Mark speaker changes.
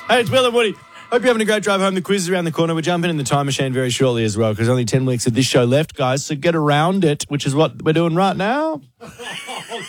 Speaker 1: Hey, it's Will and Woody. Hope you're having a great drive home. The quiz is around the corner. We're jumping in the time machine very shortly as well because only 10 weeks of this show left, guys. So get around it, which is what we're doing right now.